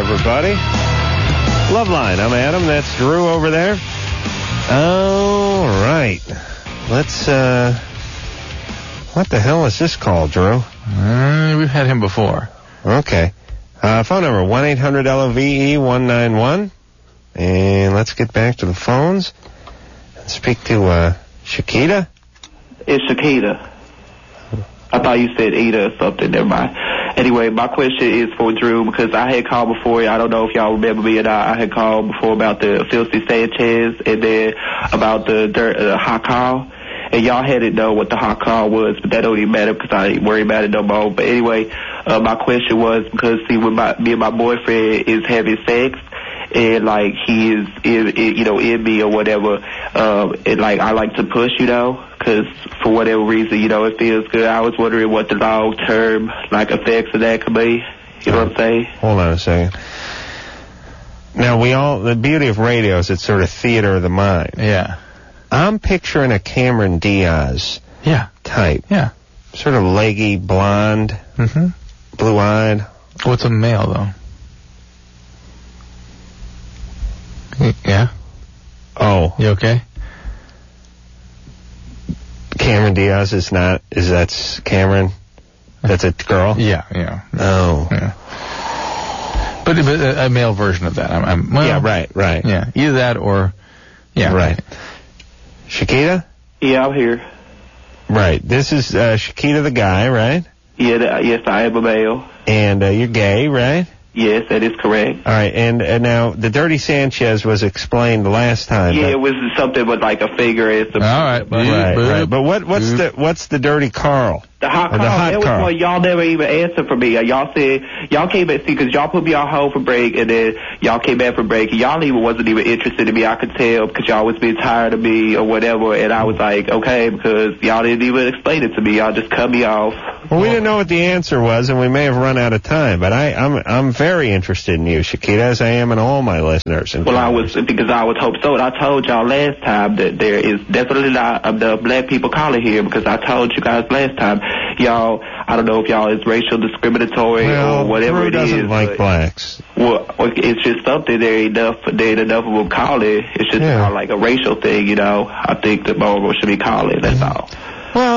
everybody. Loveline, I'm Adam. That's Drew over there. All right. Let's, what the hell is this called, Drew? We've had him before. Okay. Phone number 1-800-LOVE-191. And let's get back to the phones and speak to Shakita. It's Shakita. I thought you said Ada or something. Never mind. Anyway, my question is for Drew because I had called before. I don't know if y'all remember me or not. I had called before about the Filthy Sanchez and then about the hot call. And y'all had to know what the hot call was, but that don't even matter because I ain't worried about it no more. But anyway, my question was because, see, when me and my boyfriend is having sex, and like he is in me or whatever, and like I like to push, because for whatever reason, it feels good. I was wondering what the long-term like effects of that could be. You know what I'm saying? Hold on a second. Now the beauty of radio is it's sort of theater of the mind. Yeah. I'm picturing a Cameron Diaz type. Yeah. Sort of leggy, blonde, blue-eyed. What's a male, though? Yeah? Oh. You okay? Cameron Diaz that's Cameron? That's a girl? Yeah. Oh. Yeah. But a male version of that. Yeah, right. Yeah, either that or... Yeah. Right. Shakita? Yeah, I'm here. Right. This is Shakita the guy, right? Yeah, yes, I am a male. And you're gay, right? Yes, that is correct. All right, and now the Dirty Sanchez was explained last time. Yeah, it was something with like a finger and some. All right, right. But what's the Dirty Carl? The hot call. That was one y'all never even answered for me. Y'all said y'all came back because y'all put me on hold for break, and then y'all came back for break. And y'all wasn't even interested in me. I could tell because y'all was being tired of me or whatever. And I was like, okay, because y'all didn't even explain it to me. Y'all just cut me off. Well, we didn't know what the answer was, and we may have run out of time. But I'm very interested in you, Shakita, as I am in all my listeners. Well, I was hoping so. And I told y'all last time that there is definitely not the black people calling here because I told you guys last time. Y'all, I don't know if y'all is racial discriminatory or whatever Drew it is. doesn't like blacks. Well, it's just something. There ain't enough of them calling. It's just not like a racial thing, I think that more should be calling. That's all. Well,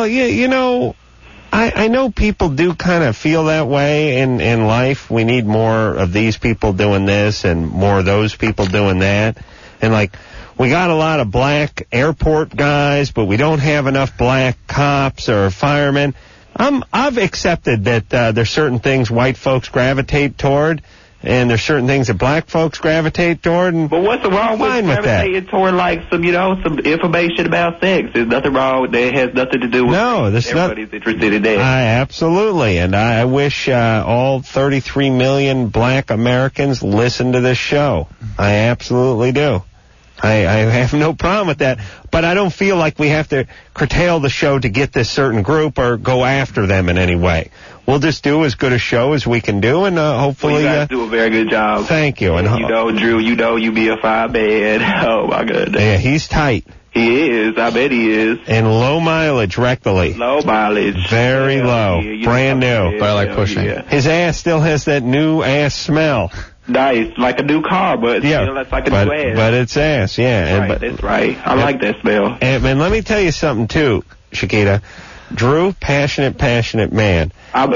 I know people do kind of feel that way in life. We need more of these people doing this and more of those people doing that. And like, we got a lot of black airport guys, but we don't have enough black cops or firemen. I've accepted that there's certain things white folks gravitate toward, and there's certain things that black folks gravitate toward. And but what's wrong with gravitating toward like some information about sex? There's nothing wrong. That has nothing to do with everybody's interested in that. Absolutely, and I wish all 33 million black Americans listen to this show. I absolutely do. I have no problem with that, but I don't feel like we have to curtail the show to get this certain group or go after them in any way. We'll just do as good a show as we can do, and hopefully... Well, you guys do a very good job. Thank you. And Drew, you be a fine man. Oh, my goodness. Yeah, he's tight. He is. I bet he is. And low mileage rectally. Low mileage. Very low. Brand new. But I like pushing. Yeah. His ass still has that new ass smell. Nice, like a new car, but still that's like a new ass. But it's ass, yeah. That's right. I like that smell. And let me tell you something, too, Shakita. Drew, passionate man.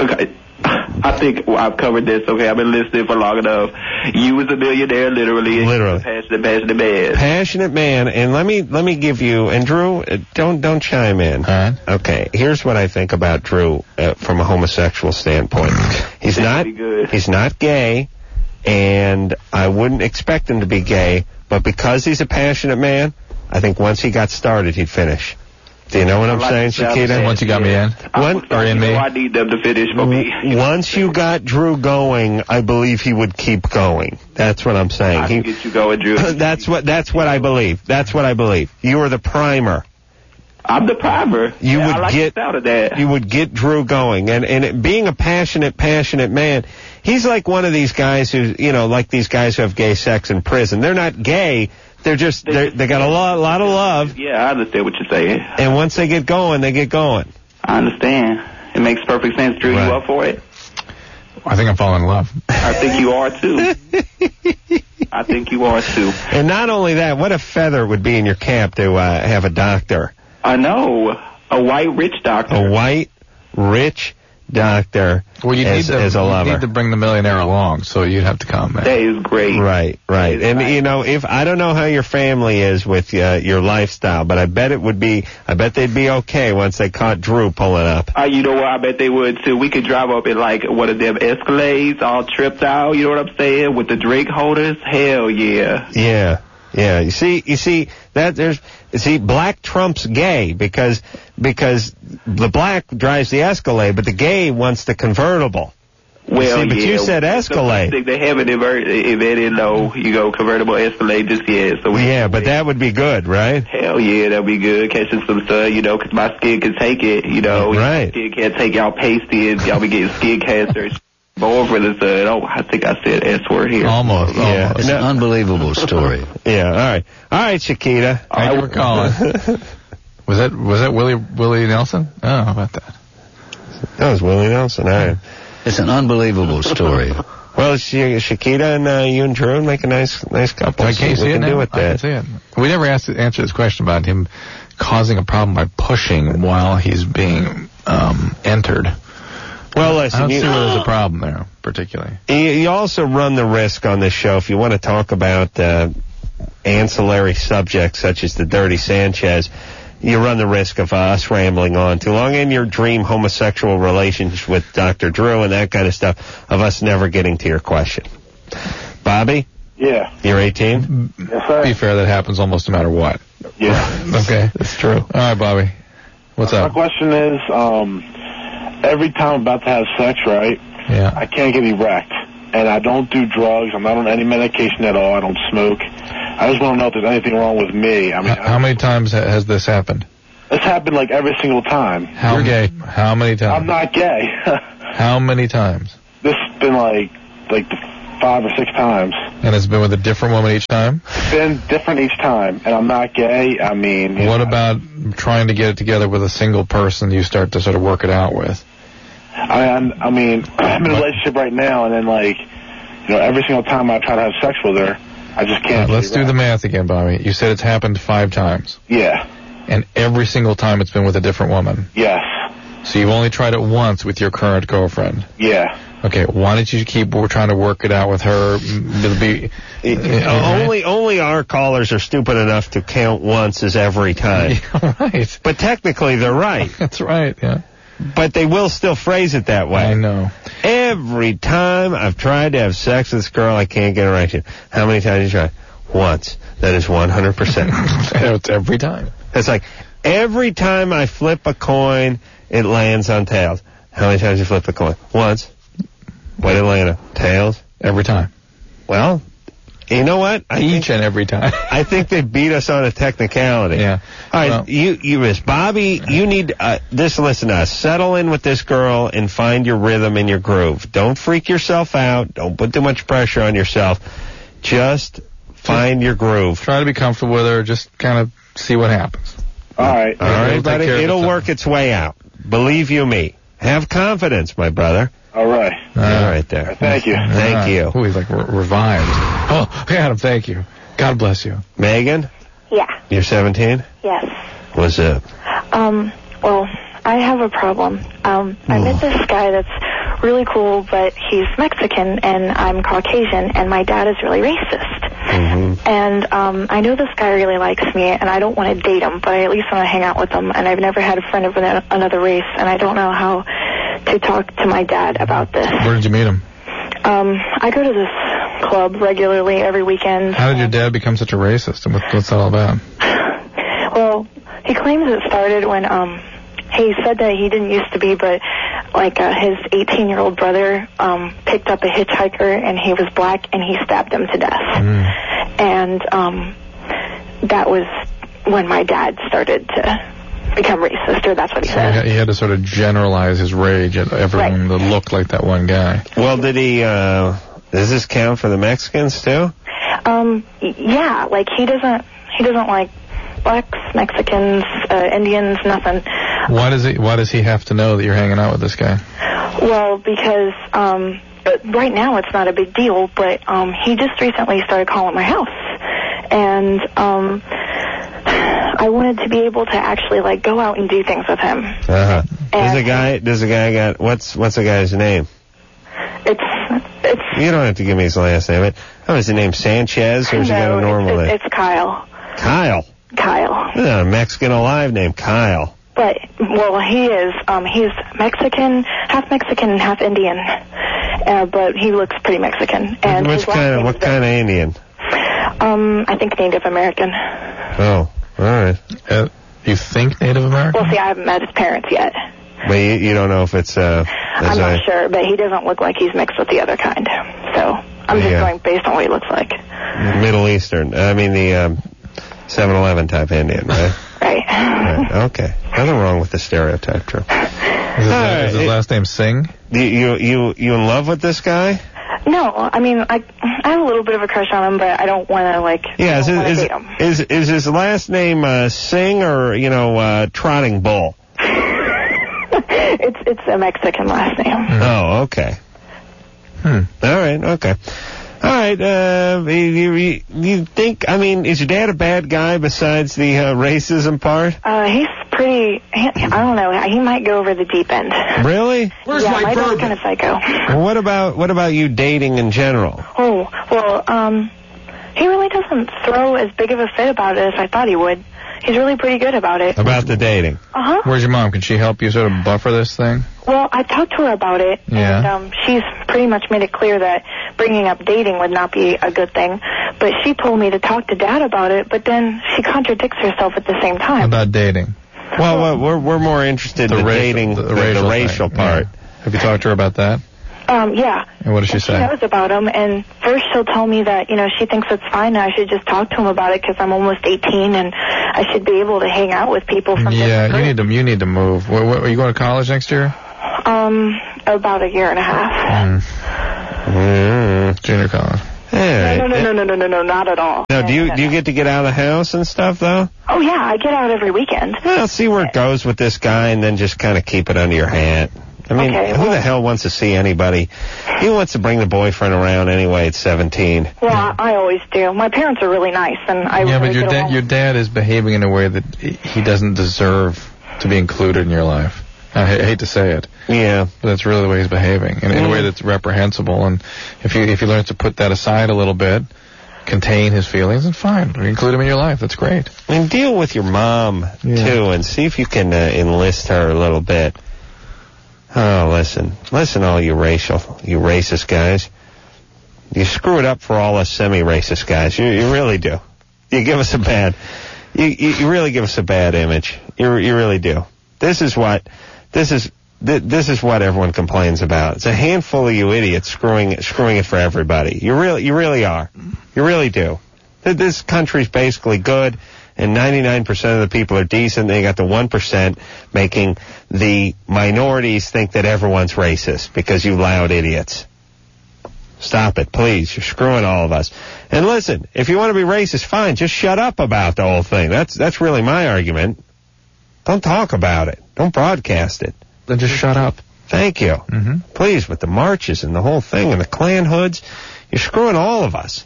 I think I've covered this, okay? I've been listening for long enough. You was a millionaire, literally. Passionate man. Passionate man, and let me give you, and Drew, don't chime in. Okay, here's what I think about Drew from a homosexual standpoint. He's not gay. And I wouldn't expect him to be gay, but because he's a passionate man, I think once he got started, he'd finish. Do you know what I'm saying, Shakita? Once you got me in? I need them to finish for me. Once you got Drew going, I believe he would keep going. That's what I'm saying. I can get you going, Drew. That's what I believe. That's what I believe. You are the primer. I'm the primer. You would get Drew going. And being a passionate man, he's like one of these guys who, like these guys who have gay sex in prison. They're not gay. They're just, they got a lot of love. Yeah, I understand what you're saying. And once they get going, they get going. I understand. It makes perfect sense. Drew, you up for it? I think I'm falling in love. I think you are, too. I think you are, too. And not only that, what a feather it would be in your cap to have a doctor. I know. A white, rich doctor. A white, rich doctor Well, you as a lover. You need to bring the millionaire along, so you'd have to come, man. That is great. Right. And, you know, if I don't know how your family is with your lifestyle, but I bet they'd be okay once they caught Drew pulling up. You know what? I bet they would, too. We could drive up in, like, one of them Escalades all tripped out, you know what I'm saying, with the drink holders. Hell yeah. Yeah. You see black trumps gay because the black drives the Escalade, but the gay wants the convertible. Well, but yeah. you said Escalade. They haven't invented no, convertible Escalade just yet. So but that would be good, right? Hell yeah, that'd be good. Catching some sun, you know, 'cause my skin can take it, you know. Right. Skin can't take y'all pasty and y'all be getting skin cancer. More for the sun. Oh, I think I said S word here. Almost. It's an unbelievable story. Yeah, all right, Chiquita. Thank you for calling. Was that Willie Nelson? Oh, how about that? That was Willie Nelson, all right. It's an unbelievable story. Well, Chiquita and you and Drew make a nice couple. I can't see it now. Do with that. I can see it. We never answered this question about him causing a problem by pushing while he's being entered. Well, listen, I don't see where there's a problem there, particularly. You also run the risk on this show, if you want to talk about ancillary subjects such as the Dirty Sanchez, you run the risk of us rambling on too long, and your dream homosexual relations with Dr. Drew and that kind of stuff, of us never getting to your question. Bobby? Yeah. You're 18? Yes, sir. To be fair, that happens almost no matter what. Yeah. Okay. That's true. All right, Bobby. What's My up? question is, every time I'm about to have sex, right, Yeah. I can't get erect. And I don't do drugs. I'm not on any medication at all. I don't smoke. I just want to know if there's anything wrong with me. I mean, How many times has this happened? It's happened like every single time. You're gay. How many times? I'm not gay. How many times? This has been like 5 or 6 times. And it's been with a different woman each time? It's been different each time. And I'm not gay. I mean... What about trying to get it together with a single person you start to sort of work it out with? I mean, I'm in a relationship right now, and then, every single time I try to have sex with her, I just can't. Let's do the math again, Bobby. You said it's happened 5 times. Yeah. And every single time it's been with a different woman. Yes. So you've only tried it once with your current girlfriend. Yeah. Okay, why don't you keep trying to work it out with her? Only our callers are stupid enough to count once as every time. Yeah, right. But technically they're right. That's right, yeah. But they will still phrase it that way. I know. Every time I've tried to have sex with this girl, I can't get erection. How many times did you try? Once. That is 100%. It's every time. It's like, every time I flip a coin, it lands on tails. How many times you flip a coin? Once. What did it land on? Tails? Every time. Well, you know what? Each and every time. I think they beat us on a technicality. Yeah. All right, Well, you Miss Bobby, you need listen to us. Settle in with this girl and find your rhythm and your groove. Don't freak yourself out. Don't put too much pressure on yourself. Just find your groove. Try to be comfortable with her. Just kind of see what happens. All right. All right, It'll take buddy? care of It'll itself. work its way out. Believe you me. Have confidence, my brother. All right. All right there. Thank you. Thank you. Oh, he's like revived. Oh, Adam, thank you. God bless you. Megan, Yeah. you're 17? Yes. What's up? Well, I have a problem. I met this guy that's really cool, but he's Mexican and I'm Caucasian, and my dad is really racist. Mm-hmm. And I know this guy really likes me, and I don't want to date him, but I at least want to hang out with him. And I've never had a friend of another race, and I don't know how to talk to my dad about this. Where did you meet him? I go to this club regularly every weekend. How did your dad become such a racist? And what's that all about? Well, he claims it started when he said that he didn't used to be, but his 18-year-old brother picked up a hitchhiker, and he was black, and he stabbed him to death. And that was when my dad started to become racist, or that's what he said. He had to sort of generalize his rage at everyone that looked like that one guy. Well, did he, does this count for the Mexicans, too? Yeah, he doesn't like blacks, Mexicans, Indians, nothing. Why does he have to know that you're hanging out with this guy? Well, because right now it's not a big deal, but he just recently started calling my house. And I wanted to be able to actually, like, go out and do things with him. Uh-huh. Does the guy got, what's the guy's name? It's... You don't have to give me his last name. Oh, is his name Sanchez, or has he got a normal name? It's Kyle. Kyle? Kyle. That's not a Mexican alive named Kyle. But, well, he is. He's Mexican, half Mexican and half Indian. But he looks pretty Mexican. And what kind of Indian? I think Native American. Oh, all right. You think Native American? Well, see, I haven't met his parents yet. But you don't know if it's... I'm not sure, but he doesn't look like he's mixed with the other kind. So I'm just going based on what he looks like. Middle Eastern. I mean, the 7-Eleven type Indian, right? Right. Right. Okay. Nothing wrong with the stereotype, true. Is his last name Singh? You in love with this guy? No, I mean, I have a little bit of a crush on him, but I don't want to, like, yeah, date him. Is his last name Singh or, Trotting Bull? It's a Mexican last name. Oh, okay. All right, okay. All right, you think, I mean, is your dad a bad guy besides the racism part? He's pretty, I don't know, he might go over the deep end. Really? Where's my dad's kind of psycho. Well, what about you dating in general? Oh, well, he really doesn't throw as big of a fit about it as I thought he would. He's really pretty good about it. About the dating? Uh-huh. Where's your mom? Can she help you sort of buffer this thing? Well, I've talked to her about it, and she's pretty much made it clear that bringing up dating would not be a good thing. But she told me to talk to Dad about it, but then she contradicts herself at the same time. About dating? Well, we're more interested in the dating, the racial part. Yeah. Have you talked to her about that? Yeah. And what does she say? She knows about him, and first she'll tell me that, she thinks it's fine and I should just talk to him about it because I'm almost 18 and I should be able to hang out with people from different groups. You need to move. Are you going to college next year? About a year and a half. Junior college. Yeah. No, not at all. No, do you get to get out of the house and stuff, though? Oh, yeah, I get out every weekend. Well, see where it goes with this guy and then just kind of keep it under your hat. I mean, who the hell wants to see anybody? He wants to bring the boyfriend around anyway at 17. Well, I always do. My parents are really nice, and I really but your dad is behaving in a way that he doesn't deserve to be included in your life. I hate to say it. Yeah. But that's really the way he's behaving, in a way that's reprehensible. And if he learns to put that aside a little bit, contain his feelings, then fine. Include him in your life. That's great. And deal with your mom, too, and see if you can enlist her a little bit. Oh, listen, all you racist guys. You screw it up for all us semi-racist guys. You really do. You give us a bad, you really give us a bad image. You really do. This is what everyone complains about. It's a handful of you idiots screwing it for everybody. You really are. You really do. This country's basically good. And 99% of the people are decent. They got the 1% making the minorities think that everyone's racist because you loud idiots. Stop it, please. You're screwing all of us. And listen, if you want to be racist, fine. Just shut up about the whole thing. That's really my argument. Don't talk about it. Don't broadcast it. Then just shut up. Thank you. Mm-hmm. Please, with the marches and the whole thing and the Klan hoods, you're screwing all of us.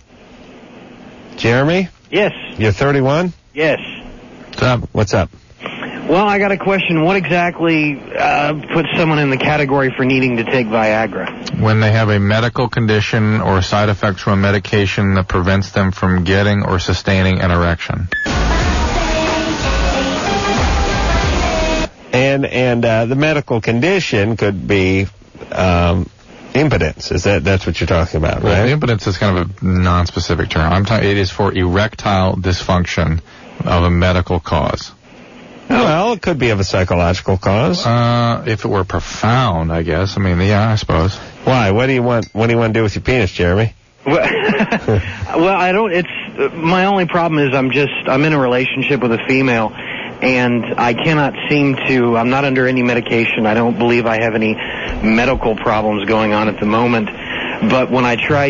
Jeremy? Yes. You're 31? Yes. What's up? Well, I got a question. What exactly puts someone in the category for needing to take Viagra? When they have a medical condition or side effects from a medication that prevents them from getting or sustaining an erection. And the medical condition could be impotence. That's what you're talking about, right? Well, impotence is kind of a non-specific term. It is for erectile dysfunction of a medical cause. Well, it could be of a psychological cause. If it were profound, I guess. I mean, yeah, I suppose. Why? What do you want to do with your penis, Jeremy? Well, I don't. It's my only problem is I'm in a relationship with a female, and I cannot seem to. I'm not under any medication. I don't believe I have any medical problems going on at the moment. But when I try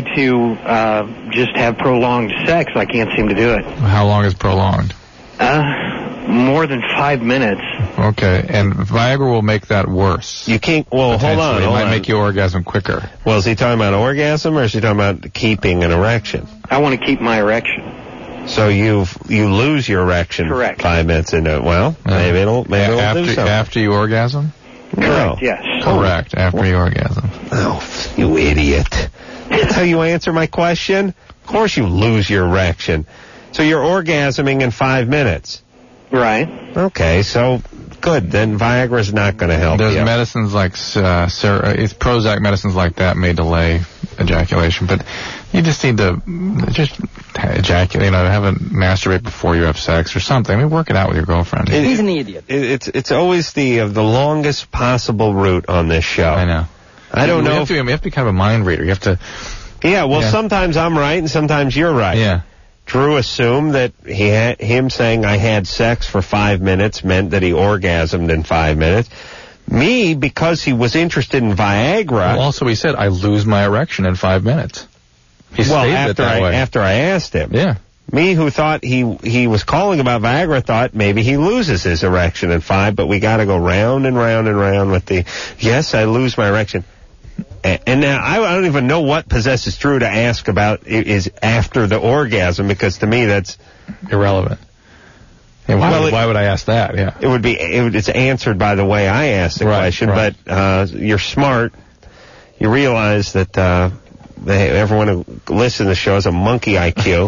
to just have prolonged sex, I can't seem to do it. How long is prolonged? more than 5 minutes. Okay, and Viagra will make that worse. You can't. Well, hold on. It might make you orgasm quicker. Well, is he talking about orgasm, or is he talking about keeping an erection? I want to keep my erection. So you lose your erection. Correct. 5 minutes into it. Well, maybe it'll do something. After you orgasm? No. Yes. Correct. After you orgasm. Oh, you idiot! That's how you answer my question. Of course, you lose your erection. So you're orgasming in 5 minutes. Right. Okay, so good. Then Viagra's not going to help There's you. medicines like it's Prozac medicines like that may delay ejaculation, but you just need to ejaculate. Have a masturbate before you have sex or something. I mean, work it out with your girlfriend. He's an idiot. It's always the longest possible route on this show. I know. I don't know. You have to be kind of a mind reader. You have to. Yeah. Well, sometimes I'm right and sometimes you're right. Yeah. Drew assumed that him saying I had sex for 5 minutes meant that he orgasmed in 5 minutes. Me, because he was interested in Viagra. Well, also, he said, I lose my erection in 5 minutes. He stated it that way. After I asked him. Yeah. Me, who thought he was calling about Viagra, thought maybe he loses his erection in 5, but we got to go round and round and round with the, yes, I lose my erection. And now I don't even know what possesses Drew to ask about is after the orgasm, because to me that's irrelevant. And why would I ask that? Yeah, it's answered by the way I asked the question. Right. But you're smart. You realize that everyone who listens to the show has a monkey IQ,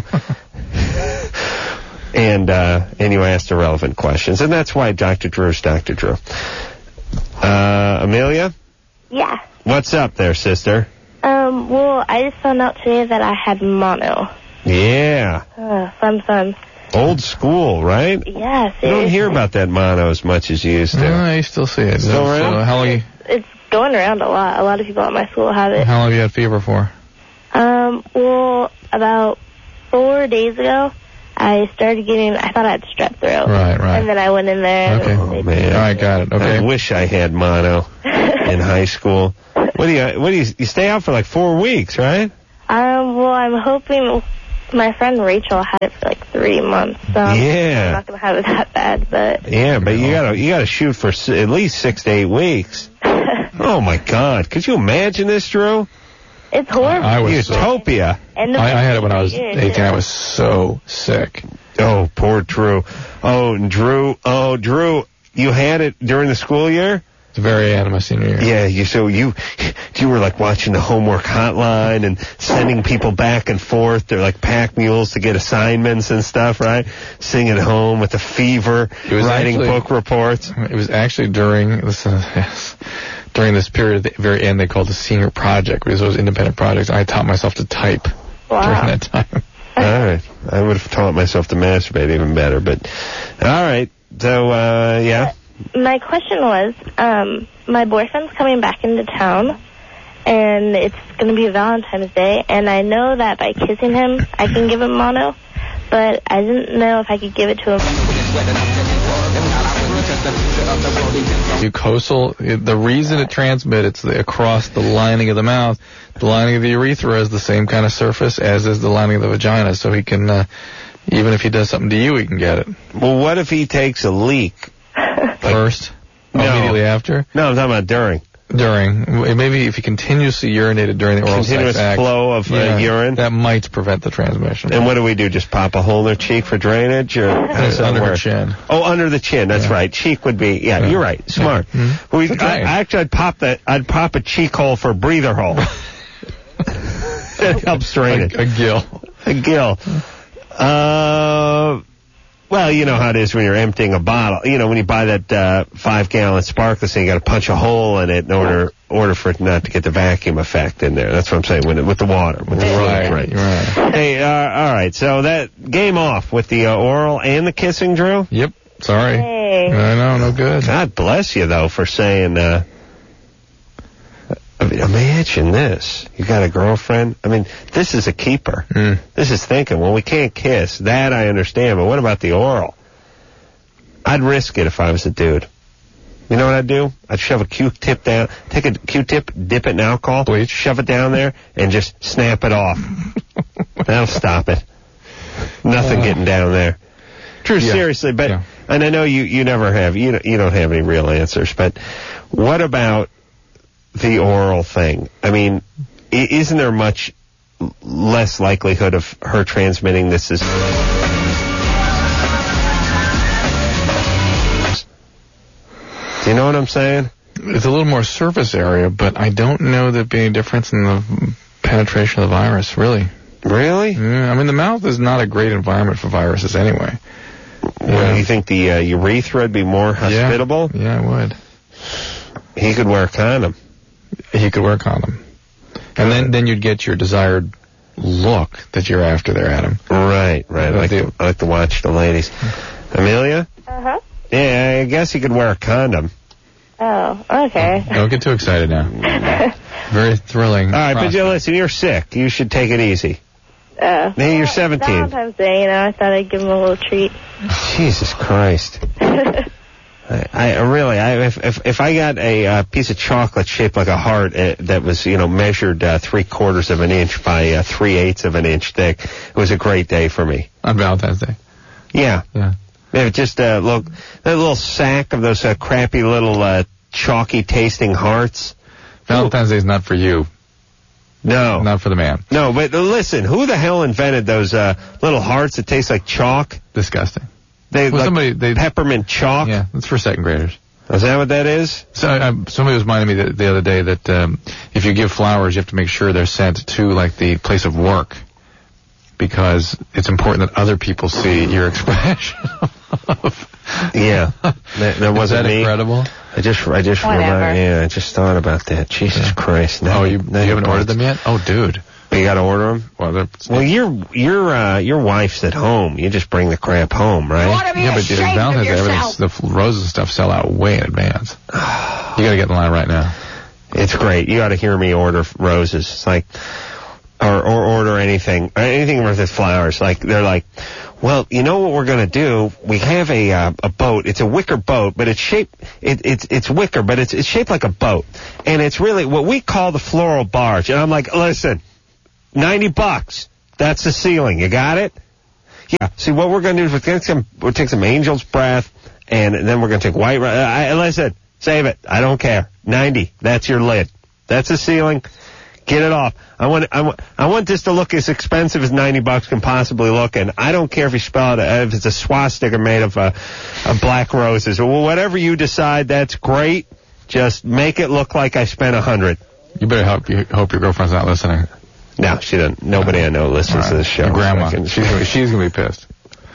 and you asked irrelevant questions, and that's why Dr. Drew's Dr. Drew. Amelia? Yeah. What's up there, sister? Well, I just found out today that I had mono. Yeah. Fun. Old school, right? Yeah, seriously. You don't hear about that mono as much as you used to. No, you still see it. Still around? How long? It's going around a lot. A lot of people at my school have it. How long have you had fever for? Well, about 4 days ago, I started I thought I had strep throat. Right. And then I went in there. Okay. Oh, man. All right, got it. Okay. I wish I had mono in high school. What do you stay out for like 4 weeks, right? Well, I'm hoping. My friend Rachel had it for like 3 months, so yeah. I'm not gonna have it that bad, but yeah, but you gotta shoot for at least 6 to 8 weeks. Oh my God, could you imagine this, Drew? It's horrible. I was utopia. I had it when I was 18. I was so sick. Oh, poor Drew. Oh, Drew, you had it during the school year? The very end of my senior year. Yeah, you were like watching the homework hotline and sending people back and forth. They're like pack mules to get assignments and stuff, right? Sitting at home with a fever, writing book reports. It was actually during this period, at the very end, they called the senior project, because it was independent projects. I taught myself to type during that time. All right. I would have taught myself to masturbate even better, but all right. So, yeah. My question was, my boyfriend's coming back into town, and it's going to be Valentine's Day, and I know that by kissing him, I can give him mono, but I didn't know if I could give it to him. Mucosal, the reason it transmits, it's across the lining of the mouth. The lining of the urethra is the same kind of surface as is the lining of the vagina, so he can, even if he does something to you, he can get it. Well, what if he takes a leak? First? No. Immediately after? No, I'm talking about during. Maybe if he continuously urinated during the oral continuous sex act, flow of urine? That might prevent the transmission. And what do we do? Just pop a hole in their cheek for drainage? Or under the chin. Oh, under the chin. That's right. Cheek would be, you're right. Smart. Yeah. Mm-hmm. I'd pop a cheek hole for a breather hole. It helps drain it. A gill. A gill. Well, you know how it is when you're emptying a bottle. You know, when you buy that 5-gallon sparkler thing, you got to punch a hole in it in order for it not to get the vacuum effect in there. That's what I'm saying with the water. With the right. Hey, all right. So that game off with the oral and the kissing, Drew? Yep. Sorry. Hey. I know, no good. God bless you, though, for saying. I mean, imagine this. You got a girlfriend. I mean, this is a keeper. This is thinking, well, we can't kiss. That I understand, but what about the oral? I'd risk it if I was a dude. You know what I'd do? I'd shove a Q-tip down, take a Q-tip, dip it in alcohol, bleach, shove it down there, and just snap it off. That'll stop it. Nothing getting down there. True, seriously, but and I know you never have, you don't have any real answers, but what about the oral thing? I mean, isn't there much less likelihood of her transmitting this as... Do you know what I'm saying? It's a little more surface area, but I don't know there'd be any difference in the penetration of the virus, really. Really? Yeah, I mean, the mouth is not a great environment for viruses anyway. Well, you think the urethra would be more hospitable? Yeah, it would. He could wear a condom. He could wear a condom. And then you'd get your desired look that you're after there, Adam. Right. I like to watch the ladies. Amelia? Uh-huh. Yeah, I guess he could wear a condom. Oh, okay. Don't get too excited now. Very thrilling. All right, but listen, you're sick. You should take it easy. Hey, you're 17. Valentine's Day, I thought I'd give him a little treat. Jesus Christ. I really, if I got a piece of chocolate shaped like a heart that was, measured 3/4 of an inch by 3/8 of an inch thick, it was a great day for me. On Valentine's Day? Yeah. Maybe just that little sack of those crappy little chalky tasting hearts. Valentine's Day is not for you. No. Not for the man. No, but listen, who the hell invented those little hearts that taste like chalk? Disgusting. Peppermint chalk? Yeah, that's for second graders. Is that what that is? So somebody was reminding me the other day that if you give flowers, you have to make sure they're sent to, like, the place of work, because it's important that other people see your expression of... Yeah. That wasn't me. Is that incredible? I just I just thought about that. Jesus Christ. Now, you haven't ordered them yet? Oh, dude. You got to order them? Well, your wife's at home. You just bring the crap home, right? Yeah, but Valentine's Day, the roses and stuff sell out way in advance. You got to get in line right now. It's great. You got to hear me order roses. It's like, or order anything with the flowers. Like, they're like, well, you know what we're going to do? We have a boat. It's a wicker boat, but it's shaped, it's wicker, but it's shaped like a boat. And it's really what we call the floral barge. And I'm like, listen, $90. That's the ceiling. You got it? Yeah. See, what we're going to do is we'll take some angel's breath, and then we're going to take white, listen, save it. I don't care. 90. That's your lid. That's the ceiling. Get it off. I want this to look as expensive as $90 can possibly look, and I don't care if you spell it, if it's a swastika made of black roses or whatever you decide. That's great. Just make it look like I spent $100. You better hope your girlfriend's not listening. No, she doesn't. Nobody I know listens to this show. Your grandma. She's gonna be pissed.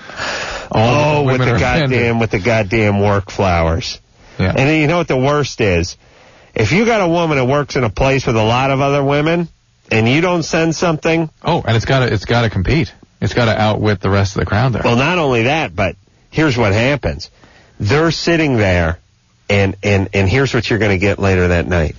With the goddamn work flowers. Yeah. And you know what the worst is? If you got a woman that works in a place with a lot of other women, and you don't send something... Oh, and it's gotta compete. It's gotta outwit the rest of the crowd there. Well, not only that, but here's what happens. They're sitting there, and here's what you're gonna get later that night.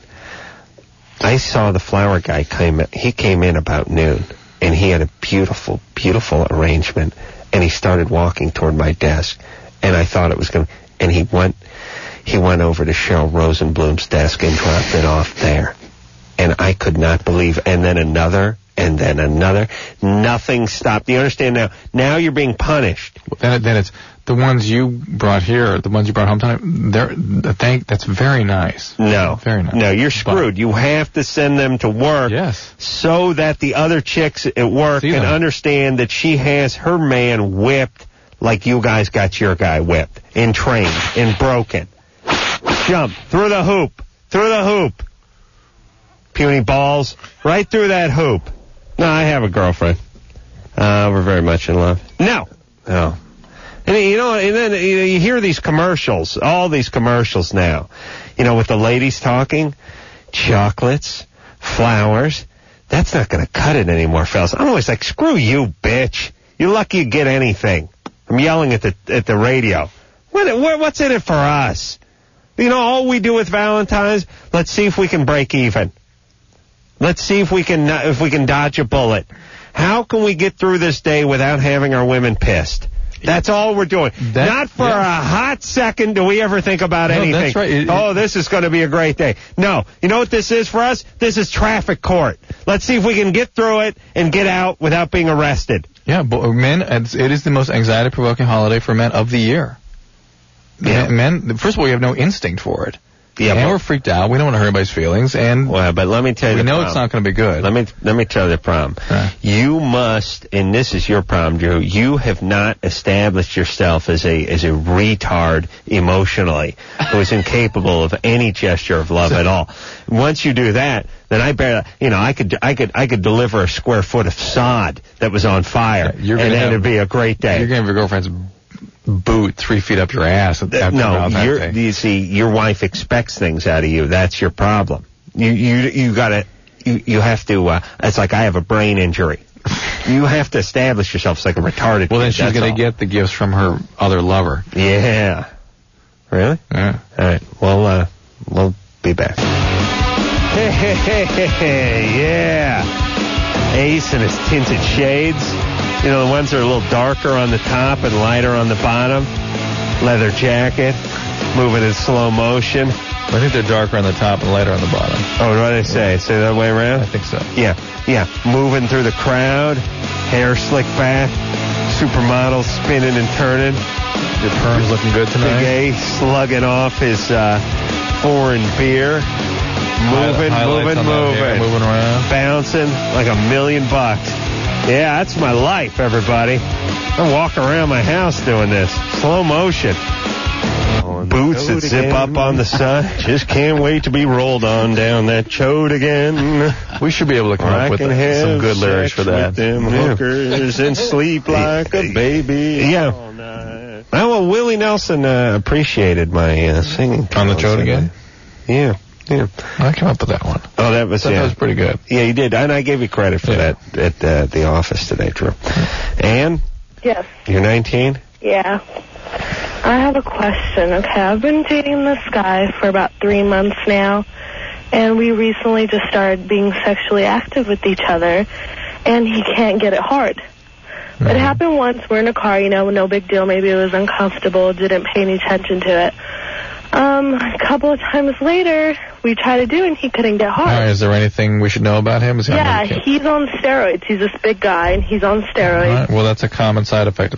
I saw the flower guy he came in about noon, and he had a beautiful, beautiful arrangement, and he started walking toward my desk, and I thought it was going to... And he went over to Cheryl Rosenblum's desk and dropped it off there. And I could not believe... And then another, and then another. Nothing stopped. Do you understand now? Now you're being punished. Then it's... The ones you brought here, the ones you brought home tonight, that's very nice. No. Very nice. No, you're screwed. You have to send them to work. Yes. So that the other chicks at work can understand that she has her man whipped like you guys got your guy whipped and trained and broken. Jump. Through the hoop. Puny balls. Right through that hoop. No, I have a girlfriend. We're very much in love. No. And and then you hear these commercials, all these commercials now, with the ladies talking, chocolates, flowers. That's not going to cut it anymore, fellas. I'm always like, screw you, bitch. You're lucky you get anything. I'm yelling at the radio. What's in it for us? All we do with Valentine's, let's see if we can break even. Let's see if we can dodge a bullet. How can we get through this day without having our women pissed? That's all we're doing. Not for a hot second do we ever think about anything. That's right. This is going to be a great day. No. You know what this is for us? This is traffic court. Let's see if we can get through it and get out without being arrested. Yeah, but men, it is the most anxiety-provoking holiday for men of the year. Men, first of all, we have no instinct for it. Yeah, and we're freaked out. We don't want to hurt anybody's feelings, and well, but let me tell you, we know it's not going to be good. Let me tell you the problem. You must, and this is your problem, Drew. You have not established yourself as a retard emotionally, who is incapable of any gesture of love at all. Once you do that, then I could deliver a square foot of sod that was on fire, and then it'd be a great day. You're going to have your girlfriend's boot 3 feet up your ass. You see, your wife expects things out of you. That's your problem. You have to. It's like I have a brain injury. You have to establish yourself as like a retarded. Well, then kid, she's going to get the gifts from her other lover. Yeah. Really? Yeah. All right. Well, we'll be back. Hey, yeah. Ace and his tinted shades. You know, the ones that are a little darker on the top and lighter on the bottom. Leather jacket, moving in slow motion. I think they're darker on the top and lighter on the bottom. Oh, what did I say? Say that way around? I think so. Yeah. Moving through the crowd, hair slicked back, supermodel spinning and turning. Your perm's looking good tonight. Big A slugging off his foreign beer. Moving around. Bouncing like $1 million. Yeah, that's my life, everybody. I walk around my house doing this. Slow motion. Boots that zip up on the side. Just can't wait to be rolled on down that chode again. We should be able to come up with some good lyrics for that. Them hookers and sleep like a baby. Yeah. Well, Willie Nelson appreciated my singing. On the chode again? Yeah. I came up with that one. Oh, that was pretty good. Yeah, you did, and I gave you credit for that at the office today, Drew. Ann? Yes. You're 19? Yeah. I have a question. Okay, I've been dating this guy for about 3 months now, and we recently just started being sexually active with each other, and he can't get it hard. Mm-hmm. It happened once. We're in a car, no big deal. Maybe it was uncomfortable, didn't pay any attention to it. A couple of times later, we tried to do it, and he couldn't get hard. All right, is there anything we should know about him? Yeah, he's on steroids. He's this big guy, and he's on steroids. All right, well, that's a common side effect of